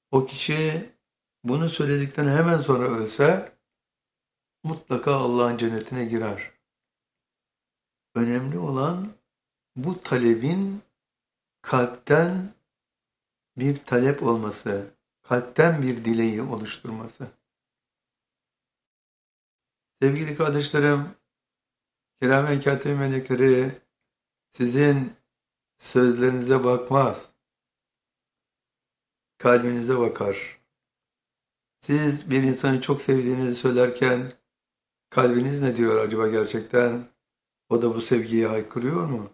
O kişi bunu söyledikten hemen sonra ölse mutlaka Allah'ın cennetine girer. Önemli olan bu talebin kalpten bir talep olması, kalpten bir dileği oluşturması. Sevgili kardeşlerim, kiramen katib melekleri sizin sözlerinize bakmaz, kalbinize bakar. Siz bir insanı çok sevdiğinizi söylerken kalbiniz ne diyor acaba gerçekten? O da bu sevgiyi haykırıyor mu?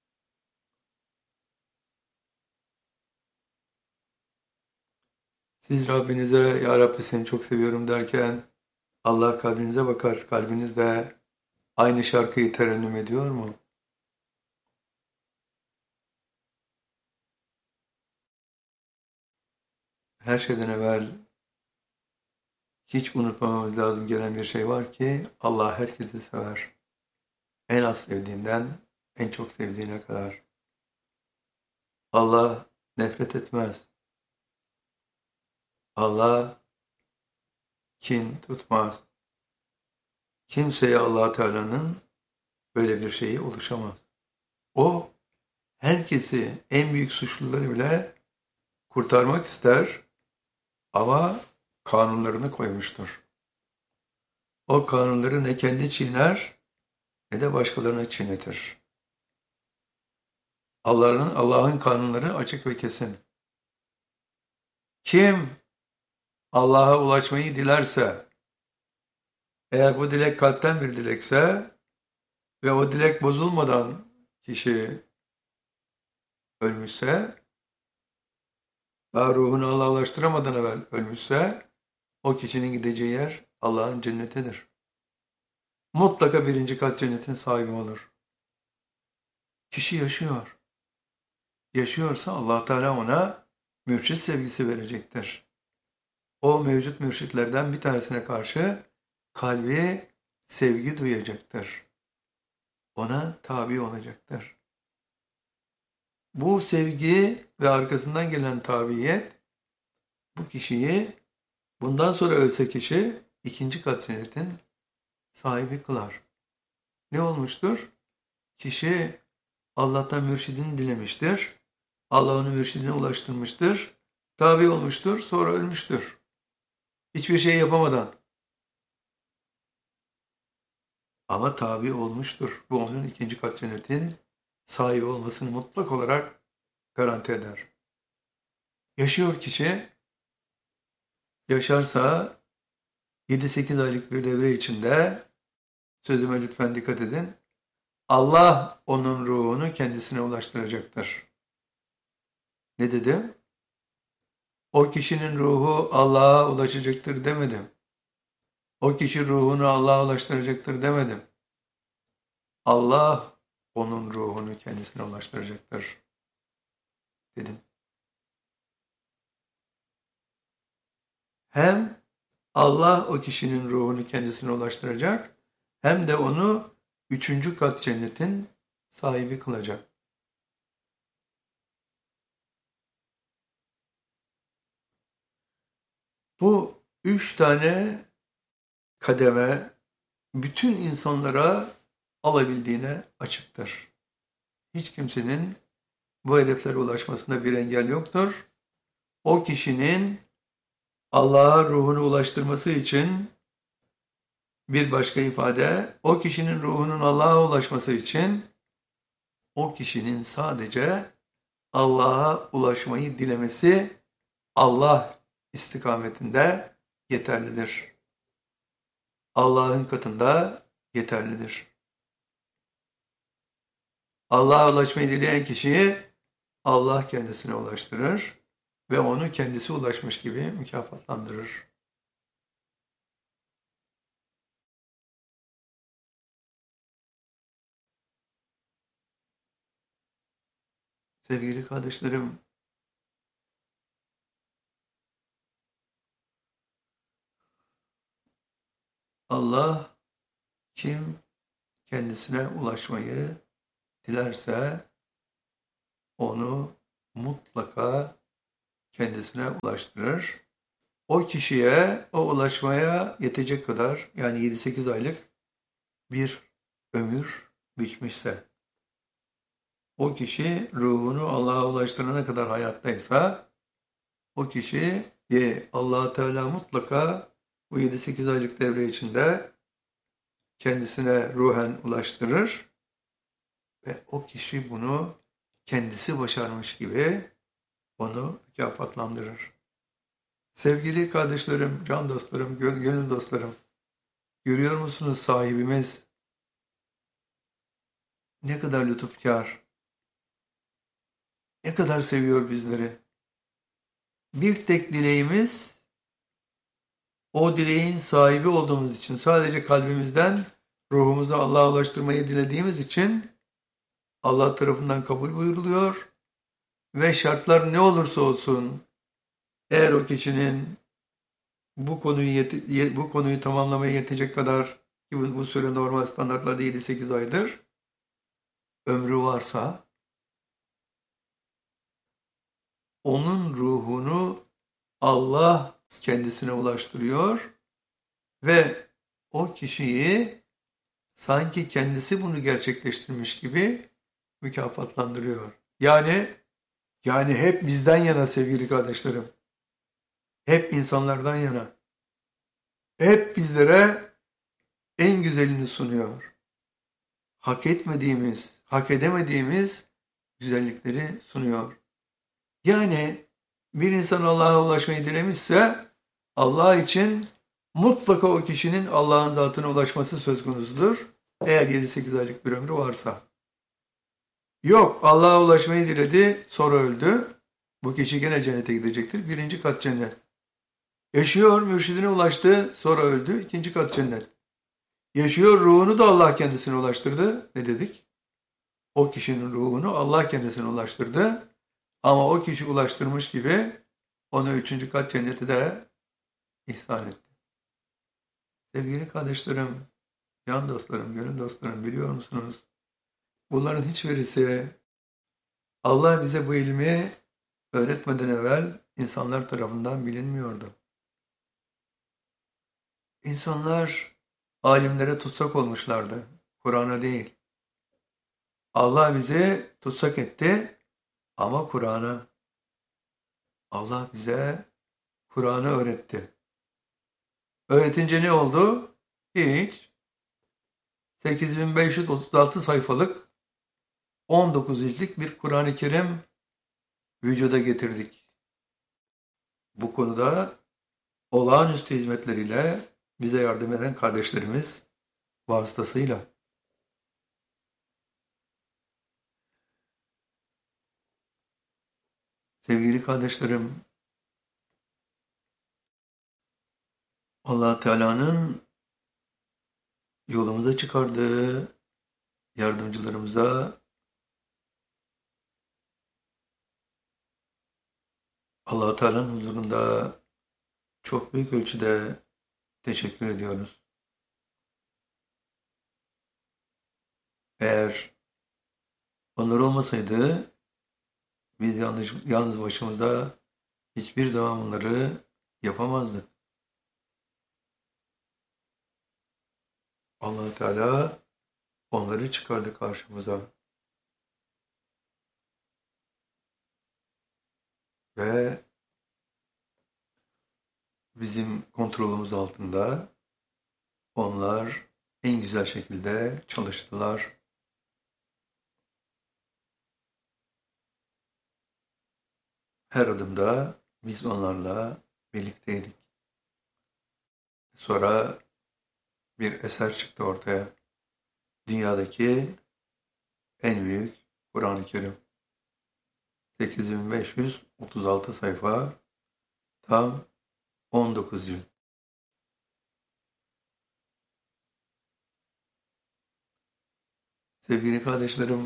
Siz Rabbinize "Ya Rabbi seni çok seviyorum" derken Allah kalbinize bakar. Kalbiniz de aynı şarkıyı terennüm ediyor mu? Her şeyden evvel hiç unutmamamız lazım gelen bir şey var ki Allah herkesi sever. En az sevdiğinden en çok sevdiğine kadar. Allah nefret etmez. Allah kin tutmaz. Kimseye Allah Teala'nın böyle bir şeyi oluşamaz. O herkesi, en büyük suçluları bile kurtarmak ister ama kanunlarını koymuştur. O kanunları ne kendi çiğner ne de başkalarına çiğnetir. Allah'ın kanunları açık ve kesin. Kim Allah'a ulaşmayı dilerse, eğer bu dilek kalpten bir dilekse ve o dilek bozulmadan kişi ölmüşse, daha ruhunu Allah'a ulaştıramadan evvel ölmüşse, o kişinin gideceği yer Allah'ın cennetidir. Mutlaka birinci kat cennetin sahibi olur. Kişi yaşıyor. Yaşıyorsa Allah Teala ona mürşit sevgisi verecektir. O mevcut mürşitlerden bir tanesine karşı kalbi sevgi duyacaktır. Ona tabi olacaktır. Bu sevgi ve arkasından gelen tabiyet bu kişiyi bundan sonra ölse kişi ikinci kat cennetin sahibi kılar. Ne olmuştur? Kişi Allah'tan mürşidini dilemiştir. Allah onu mürşidine ulaştırmıştır. Tabi olmuştur, sonra ölmüştür. Hiçbir şey yapamadan. Ama tabi olmuştur. Bu onun ikinci kat cennetin sahibi olmasını mutlak olarak garanti eder. Yaşıyor kişi, yaşarsa 7-8 aylık bir devre içinde, sözüme lütfen dikkat edin, Allah onun ruhunu kendisine ulaştıracaktır. Ne dedim? O kişinin ruhu Allah'a ulaşacaktır demedim. O kişi ruhunu Allah'a ulaştıracaktır demedim. Allah onun ruhunu kendisine ulaştıracaktır dedim. Hem Allah o kişinin ruhunu kendisine ulaştıracak, hem de onu üçüncü kat cennetin sahibi kılacak. Bu üç tane kademe bütün insanlara alabildiğine açıktır. Hiç kimsenin bu hedeflere ulaşmasında bir engel yoktur. O kişinin Allah'a ruhunu ulaştırması için bir başka ifade, o kişinin ruhunun Allah'a ulaşması için o kişinin sadece Allah'a ulaşmayı dilemesi Allah istikametinde yeterlidir. Allah'ın katında yeterlidir. Allah'a ulaşmayı dileyen kişiyi Allah kendisine ulaştırır ve onu kendisi ulaşmış gibi mükafatlandırır. Sevgili kardeşlerim, Allah kim kendisine ulaşmayı dilerse onu mutlaka kendisine ulaştırır. O kişiye o ulaşmaya yetecek kadar, yani 7-8 aylık bir ömür biçmişse, o kişi ruhunu Allah'a ulaştırana kadar hayattaysa, o kişiye Allah Teala mutlaka bu 7-8 aylık devre içinde kendisine ruhen ulaştırır ve o kişi bunu kendisi başarmış gibi onu mükafatlandırır. Sevgili kardeşlerim, can dostlarım, gönül dostlarım, görüyor musunuz sahibimiz ne kadar lütufkar, ne kadar seviyor bizleri. Bir tek dileğimiz, o dileğin sahibi olduğumuz için, sadece kalbimizden ruhumuzu Allah'a ulaştırmayı dilediğimiz için Allah tarafından kabul buyuruluyor ve şartlar ne olursa olsun, eğer o kişinin bu konuyu tamamlamaya yetecek kadar, ki bu süre normal standartlarda 7-8 aydır, ömrü varsa, onun ruhunu Allah kendisine ulaştırıyor ve o kişiyi sanki kendisi bunu gerçekleştirmiş gibi mükafatlandırıyor. Yani hep bizden yana sevgili kardeşlerim. Hep insanlardan yana. Hep bizlere en güzelini sunuyor. Hak etmediğimiz, hak edemediğimiz güzellikleri sunuyor. Yani bir insan Allah'a ulaşmayı dilemişse, Allah için mutlaka o kişinin Allah'ın zatına ulaşması söz konusudur. Eğer 7-8 aylık bir ömrü varsa. Yok, Allah'a ulaşmayı diledi, sonra öldü. Bu kişi gene cennete gidecektir. 1. kat cennet. Yaşıyor, mürşidine ulaştı, sonra öldü. 2. kat cennet. Yaşıyor, ruhunu da Allah kendisine ulaştırdı. Ne dedik? O kişinin ruhunu Allah kendisine ulaştırdı. Ama o kişi ulaştırmış gibi ona 3. kat cenneti de ihsan etti. Sevgili kardeşlerim, can dostlarım, gönül dostlarım, biliyor musunuz? Bunların hiçbirisi Allah bize bu ilmi öğretmeden evvel insanlar tarafından bilinmiyordu. İnsanlar alimlere tutsak olmuşlardı, Kur'an'a değil. Allah bizi tutsak etti ama Kur'an'a. Allah bize Kur'an'ı öğretti. Öğretince ne oldu? Hiç. 8536 sayfalık 19 ciltlik bir Kur'an-ı Kerim vücuda getirdik. Bu konuda olağanüstü hizmetleriyle bize yardım eden kardeşlerimiz vasıtasıyla. Sevgili kardeşlerim, Allah Teala'nın yolumuza çıkardığı yardımcılarımıza Allah Teala'nın huzurunda çok büyük ölçüde teşekkür ediyoruz. Eğer onlar olmasaydı biz yalnız başımıza hiçbir zaman bunları yapamazdık. Allah Teala onları çıkardı karşımıza. Ve bizim kontrolümüz altında onlar en güzel şekilde çalıştılar. Her adımda biz onlarla birlikteydik. Sonra bir eser çıktı ortaya. Dünyadaki en büyük Kur'an-ı Kerim. 8536 sayfa, tam 19 cilt. Sevgili kardeşlerim,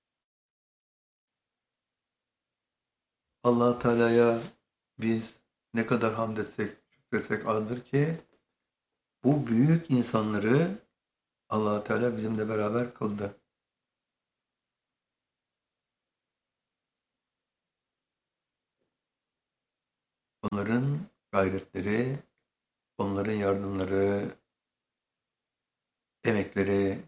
Allah Teala'ya biz ne kadar hamd etsek, şükretsek azdır ki bu büyük insanları Allah Teala bizimle beraber kıldı. onların gayretleri, onların yardımları, emekleri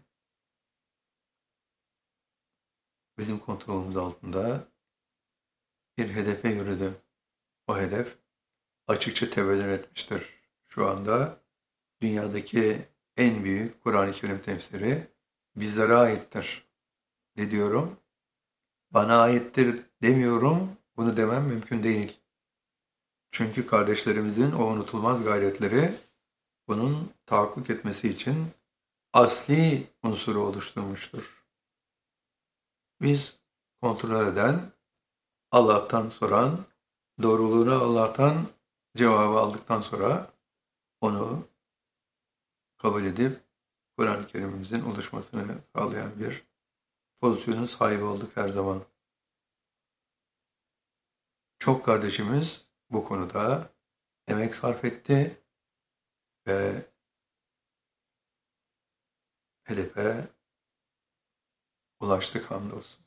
bizim kontrolümüz altında bir hedefe yürüdü. O hedef açıkça tebellür etmiştir. Şu anda dünyadaki en büyük Kur'an-ı Kerim tefsiri bizlere aittir. Ne diyorum? Bana aittir demiyorum, bunu demem mümkün değil. Çünkü kardeşlerimizin o unutulmaz gayretleri bunun tahakkuk etmesi için asli unsuru oluşturmuştur. Biz kontrol eden, Allah'tan soran, doğruluğunu Allah'tan cevabı aldıktan sonra onu kabul edip Kur'an-ı Kerim'imizin oluşmasını sağlayan bir pozisyonun sahibi olduk her zaman. Çok kardeşimiz bu konuda emek sarf etti ve hedefe ulaştık hamdolsun.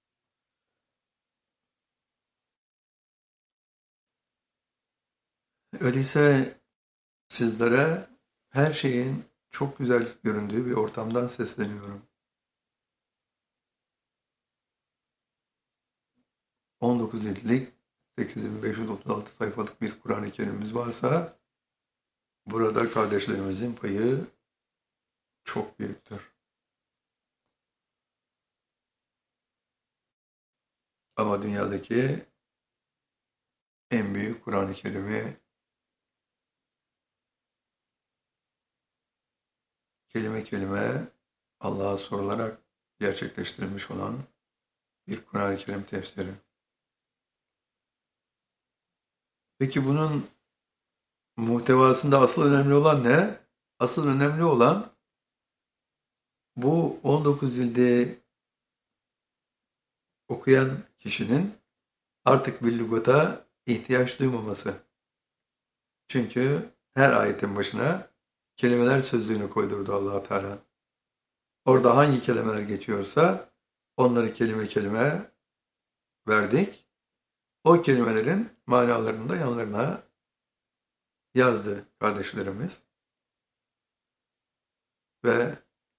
Öyleyse sizlere her şeyin çok güzel göründüğü bir ortamdan sesleniyorum. 19 ciltlik 8536 sayfalık bir Kur'an-ı Kerim'imiz varsa burada kardeşlerimizin payı çok büyüktür. Ama dünyadaki en büyük Kur'an-ı Kerim'i kelime kelime Allah'a sorularak gerçekleştirilmiş olan bir Kur'an-ı Kerim tefsiri. Peki bunun muhtevasında asıl önemli olan ne? Asıl önemli olan bu 19 cildi okuyan kişinin artık bir lügata ihtiyaç duymaması. Çünkü her ayetin başına kelimeler sözlüğünü koydurdu Allah Teala. Orada hangi kelimeler geçiyorsa onları kelime kelime verdik. O kelimelerin manalarını da yanlarına yazdı kardeşlerimiz. Ve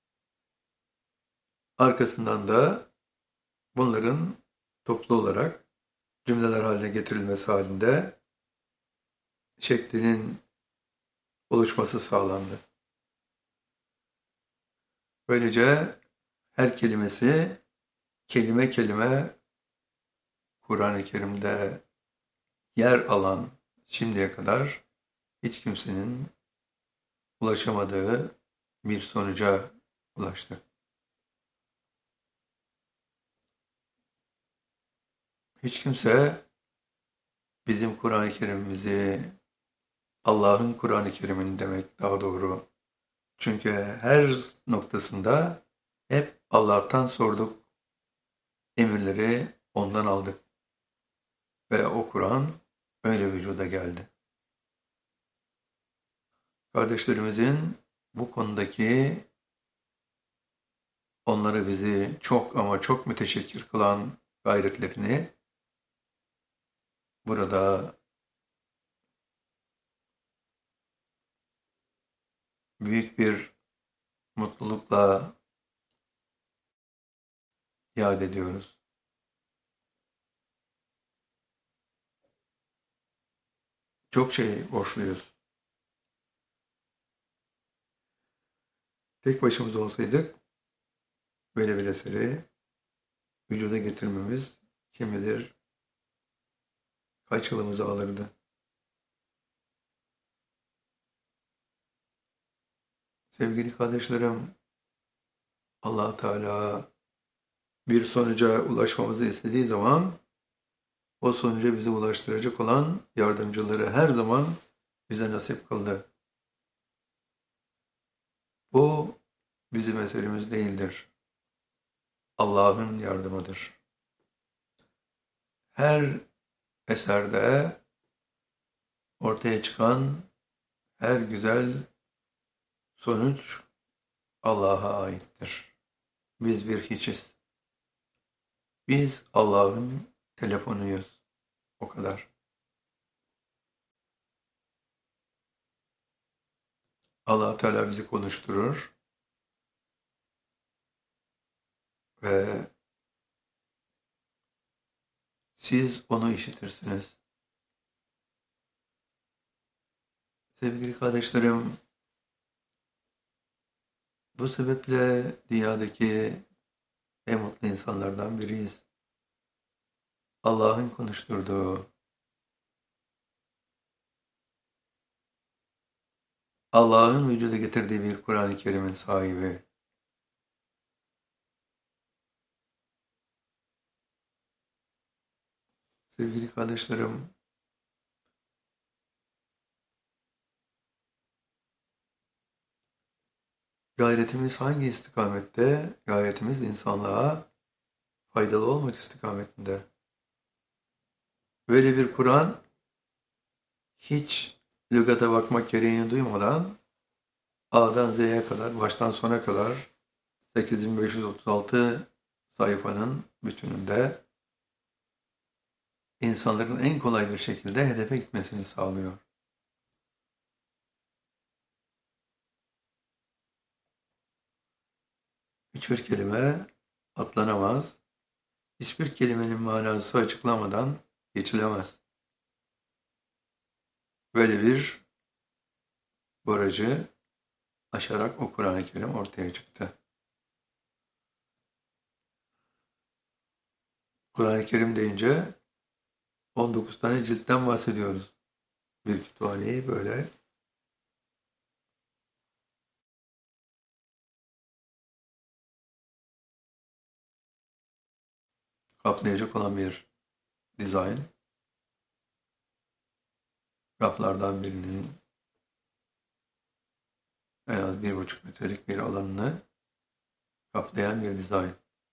arkasından da bunların toplu olarak cümleler haline getirilmesi halinde şeklinin oluşması sağlandı. Böylece her kelimesi kelime kelime Kur'an-ı Kerim'de yer alan şimdiye kadar hiç kimsenin ulaşamadığı bir sonuca ulaştı. Hiç kimse bizim Kur'an-ı Kerim'imizi Allah'ın Kur'an-ı Kerim'ini demek daha doğru. Çünkü her noktasında hep Allah'tan sorduk, emirleri ondan aldık ve o Kur'an öyle vücuda geldi. Kardeşlerimizin bu konudaki onları bizi çok ama çok müteşekkir kılan gayretlerini burada büyük bir mutlulukla yad ediyoruz. Çok şey borçluyuz. Tek başımıza olsaydık böyle bir eseri vücuda getirmemiz kim bilir kaç yılımızı alırdı. Sevgili kardeşlerim, Allah Teala bir sonuca ulaşmamızı istediği zaman o sonuca bizi ulaştıracak olan yardımcıları her zaman bize nasip kıldı. Bu bizim eserimiz değildir. Allah'ın yardımıdır. Her eserde ortaya çıkan her güzel sonuç Allah'a aittir. Biz bir hiçiz. Biz Allah'ın telefonuyuz. O kadar. Allah Teala bizi konuşturur ve siz onu işitirsiniz. Sevgili kardeşlerim, bu sebeple dünyadaki en mutlu insanlardan biriyiz. Allah'ın konuşturduğu, Allah'ın vücuda getirdiği bir Kur'an-ı Kerim'in sahibi. Sevgili kardeşlerim, gayretimiz hangi istikamette? Gayretimiz insanlığa faydalı olmak istikametinde. Böyle bir Kur'an hiç lügata bakmak gereğini duymadan A'dan Z'ye kadar, baştan sona kadar 8536 sayfanın bütününde insanların en kolay bir şekilde hedefe gitmesini sağlıyor. Hiçbir kelime atlanamaz, hiçbir kelimenin manası açıklamadan geçilemez. Böyle bir barajı aşarak o Kur'an-ı Kerim ortaya çıktı. Kur'an-ı Kerim deyince 19 tane ciltten bahsediyoruz. Bir kütüphaneyi böyle kaplayacak olan bir dizayn. Raflardan birinin en az 1,5 metrelik bir alanını kaplayan bir dizayn.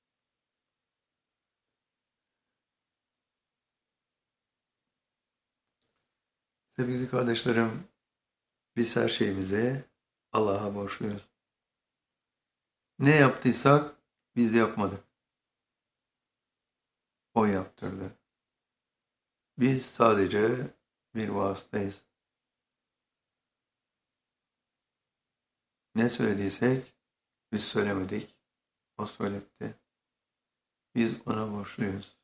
Sevgili kardeşlerim, biz her şeyimizi Allah'a borçluyuz. Ne yaptıysak biz yapmadık. O yaptırdı. Biz sadece bir vasıtayız. Ne söylediysek biz söylemedik. O söyletti. Biz ona borçluyuz.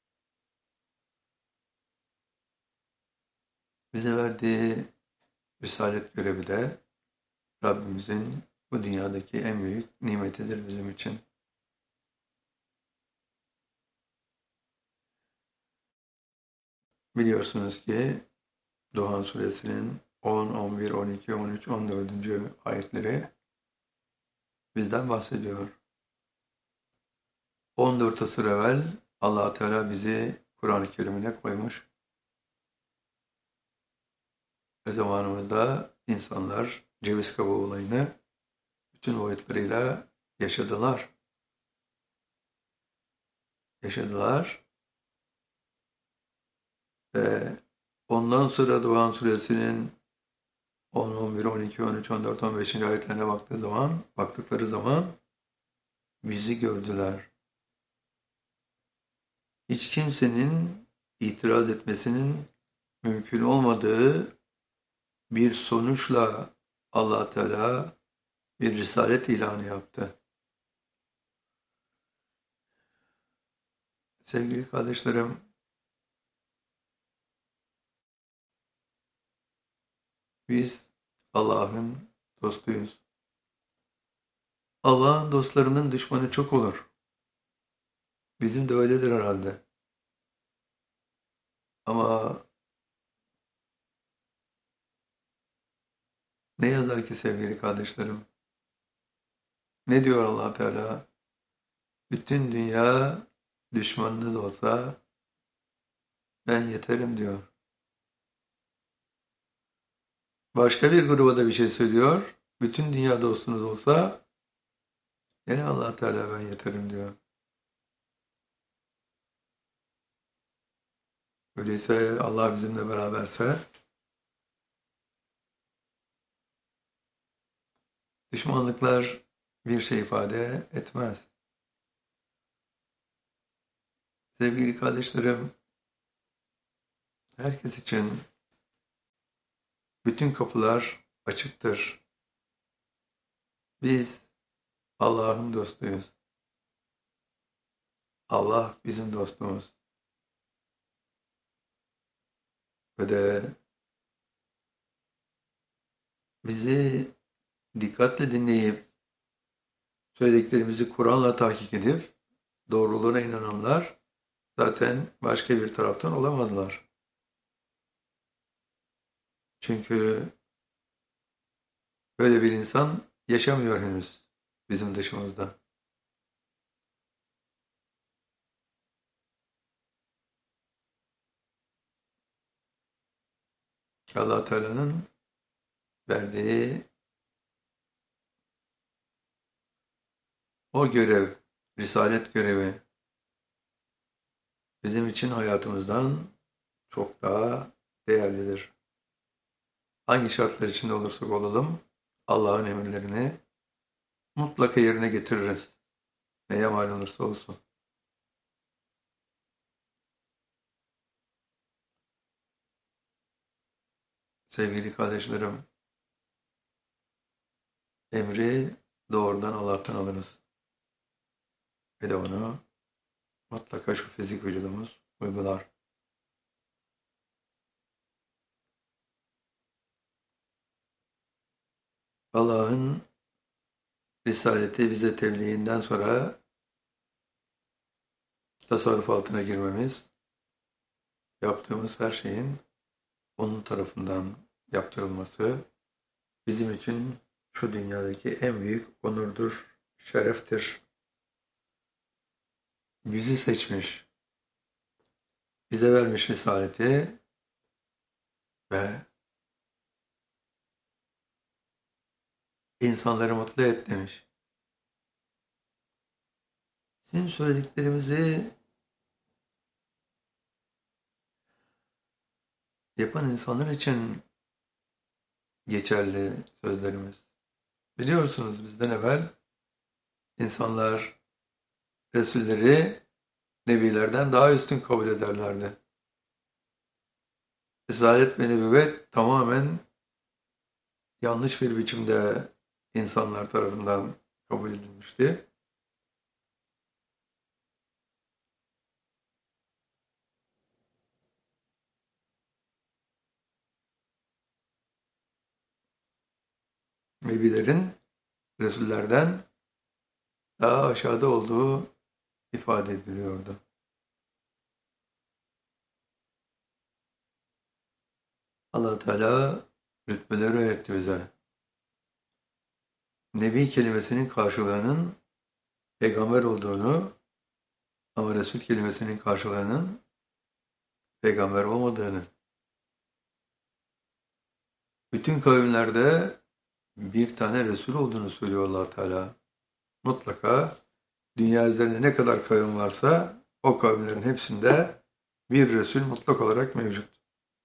Bize verdiği risalet görevi de Rabbimizin bu dünyadaki en büyük nimetidir bizim için. Biliyorsunuz ki Duhan suresinin 10, 11, 12, 13, 14. ayetleri bizden bahsediyor. 14 asır evvel Allah Teala bizi Kur'an-ı Kerim'ine koymuş. Ve zamanımızda insanlar ceviz kabuğu olayını bütün boyutlarıyla yaşadılar. Ve ondan sonra Duhan suresinin 10, 11, 12, 13, 14, 15. ayetlerine baktıkları zaman bizi gördüler. Hiç kimsenin itiraz etmesinin mümkün olmadığı bir sonuçla Allah Teala bir risalet ilanı yaptı. Sevgili kardeşlerim, biz Allah'ın dostuyuz. Allah'ın dostlarının düşmanı çok olur. Bizim de öyledir herhalde. Ama ne yazar ki sevgili kardeşlerim? Ne diyor Allah Teala? Bütün dünya düşmanınız olsa ben yeterim diyor. Başka bir gruba da bir şey söylüyor. Bütün dünya dostunuz olsa yine Allah Teala ben yeterim diyor. Öyleyse Allah bizimle beraberse düşmanlıklar bir şey ifade etmez. Sevgili kardeşlerim, herkes için bütün kapılar açıktır. Biz Allah'ın dostuyuz. Allah bizim dostumuz. Ve de bizi dikkatle dinleyip söylediklerimizi Kur'an'la tahkik edip doğruluğuna inananlar zaten başka bir taraftan olamazlar. Çünkü böyle bir insan yaşamıyor henüz bizim dışımızda. Allah Teala'nın verdiği o görev, risalet görevi bizim için hayatımızdan çok daha değerlidir. Hangi şartlar içinde olursak olalım Allah'ın emirlerini mutlaka yerine getiririz. Neye mal olursa olsun. Sevgili kardeşlerim, emri doğrudan Allah'tan alırız. Ve de onu mutlaka şu fizik vücudumuz uygular. Allah'ın risaleti bize tebliğinden sonra tasarruf altına girmemiz, yaptığımız her şeyin onun tarafından yaptırılması bizim için şu dünyadaki en büyük onurdur, şereftir. Bizi seçmiş, bize vermiş risaleti ve insanları mutlu et demiş. Bizim söylediklerimizi yapan insanlar için geçerli sözlerimiz. Biliyorsunuz bizden evvel insanlar Resulleri Nebilerden daha üstün kabul ederlerdi. Risalet ve nübüvvet tamamen yanlış bir biçimde insanlar tarafından kabul edilmişti. Nebilerin Resullerden daha aşağıda olduğu ifade ediliyordu. Allah Teala rütbeleri öğretti bize. Nebi kelimesinin karşılığının peygamber olduğunu ama Resul kelimesinin karşılığının peygamber olmadığını. Bütün kavimlerde bir tane Resul olduğunu söylüyor Allah Teala. Mutlaka dünya üzerinde ne kadar kavim varsa o kavimlerin hepsinde bir Resul mutlak olarak mevcut.